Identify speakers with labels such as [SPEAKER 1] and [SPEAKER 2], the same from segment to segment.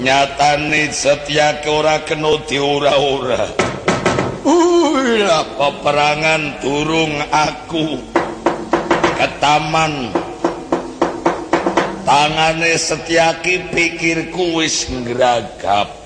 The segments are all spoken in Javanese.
[SPEAKER 1] Nyatane Setyaki ora kena diora-ora. Peperangan durung aku ketaman. Tangane Setyaki pikirku wis ngragap.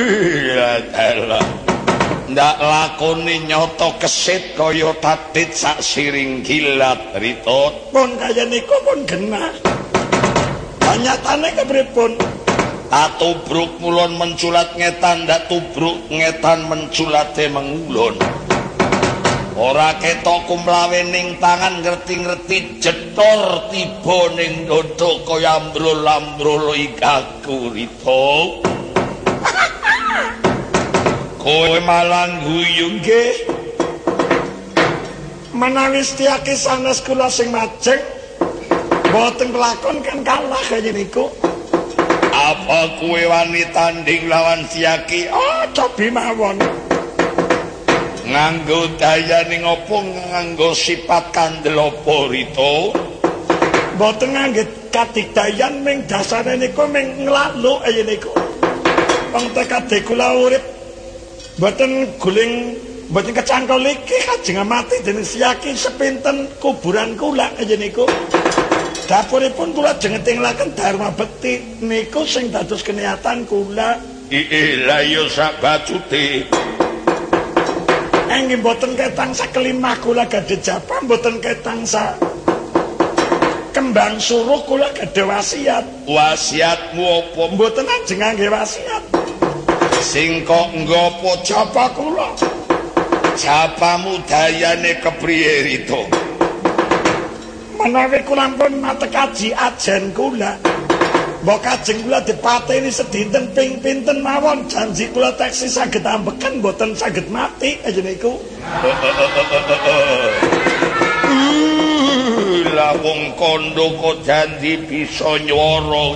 [SPEAKER 1] Ndak lakoni nyoto kesit kaya tatit sak siring kilat Rito.
[SPEAKER 2] Pun kaya niku pun genah. Nyatane kepripun?
[SPEAKER 1] Tak tubruk mulon menculat ngetan, ndak tubruk ngetan menculate mengulon. Ora ketok kumlawe ning tangan ngerti-ngerti jetor tiba ning dodo kaya ambrul-ambrul ikaku Rito. Kowe malang guyu nggih.
[SPEAKER 2] Menawi Setyaki sanes kula sing majeng boten kelakon kan kalah kaya niku.
[SPEAKER 1] Apa kowe wani tanding lawan Setyaki?
[SPEAKER 2] Cobi mawon.
[SPEAKER 1] Nganggo dayane ngopo nganggo sifat kandel apa Rito?
[SPEAKER 2] Boten ngangge kadigdayan ming dasare niku ming nglaluk kaya niku. Wong tekade kula urip boten guling boten kecangkol iki kajeng mati dening Setyaki sepinten kuburan kula kaya niku. Dapuripun kula jengetinglaken Dharma Bekti niku sing dados keniatan kula.
[SPEAKER 1] Lah ya sak bacute.
[SPEAKER 2] Nggih mboten ketang sakelimah kula gadhe japa, mboten ketang sak kembang suruh kula gadhe wasiat.
[SPEAKER 1] Wasiatmu apa?
[SPEAKER 2] Mboten ajeng ngangge wasiat.
[SPEAKER 1] Sing kok nggopo
[SPEAKER 2] Japa kula?
[SPEAKER 1] Japamu dayane kepriye Rito?
[SPEAKER 2] Menawi kula pun matekaji ajen kula, mbok kajeng kula dipateni sedinten ping pinten mawon janji kula taksih saged ambeken mboten saged mati aja niku.
[SPEAKER 1] Lah wong kandha kok janji bisa nywara